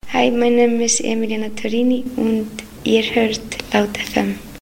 Hi, my name is Emiliana Torini und ihr hört Laut FM.